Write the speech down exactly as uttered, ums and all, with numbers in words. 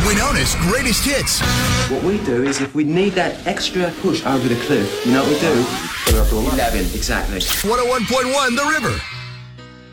formerly known as Greatest Hits. What we do is if we need that extra push over the cliff, you know what we do? eleven, exactly. one oh one point one The River.